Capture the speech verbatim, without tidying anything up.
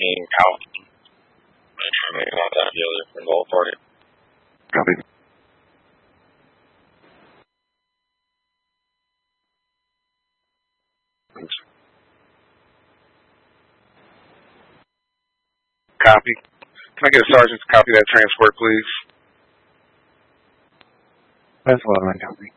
team out. Make sure they not that the other involved party. Copy. Thanks. Copy. Can I get a sergeant to copy that transport, please? That's what I copy.